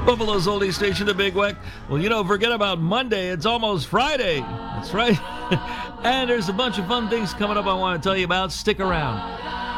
Buffalo's oldie station, the Big Weck. Well, forget about Monday. It's almost Friday. That's right. And there's a bunch of fun things coming up I want to tell you about. Stick around.